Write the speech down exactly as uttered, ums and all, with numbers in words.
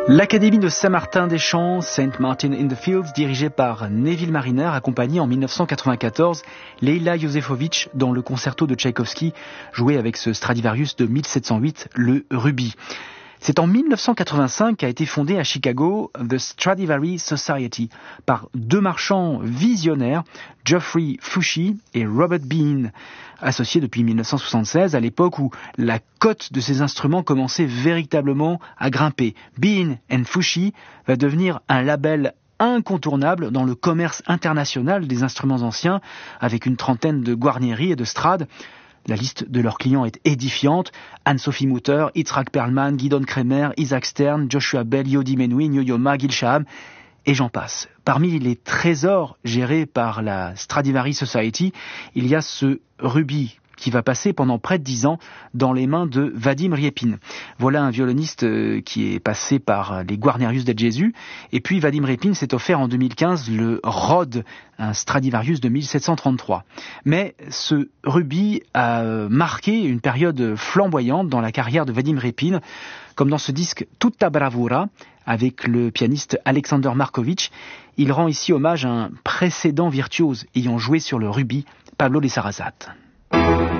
L'Académie de Saint-Martin-des-Champs, Saint Martin in the Fields, dirigée par Neville Marriner, accompagnait en dix-neuf cent quatre-vingt-quatorze Leila Józefowicz dans le concerto de Tchaïkovski, joué avec ce Stradivarius de mille sept cent huit, le Ruby. C'est en dix-neuf cent quatre-vingt-cinq qu'a été fondé à Chicago The Stradivari Society par deux marchands visionnaires, Geoffrey Foushee et Robert Bean, associés depuis dix-neuf cent soixante-seize, à l'époque où la cote de ces instruments commençait véritablement à grimper. Bean and Foushee va devenir un label incontournable dans le commerce international des instruments anciens, avec une trentaine de guarnieries et de strades. La liste de leurs clients est édifiante. Anne-Sophie Mutter, Itzhak Perlman, Gidon Kremer, Isaac Stern, Joshua Bell, Yodi Menuhin, Yo-Yo Ma, Gil Shaham, et j'en passe. Parmi les trésors gérés par la Stradivari Society, il y a ce Ruby qui va passer pendant près de dix ans dans les mains de Vadim Riepin. Voilà un violoniste qui est passé par les Guarnerius d'Ed Jésus. Et puis Vadim Riepin s'est offert en deux mille quinze le Rode, un Stradivarius de mille sept cent trente-trois. Mais ce Ruby a marqué une période flamboyante dans la carrière de Vadim Riepin, comme dans ce disque Tutta Bravura, avec le pianiste Alexander Markovitch. Il rend ici hommage à un précédent virtuose ayant joué sur le Ruby, Pablo de Sarasate.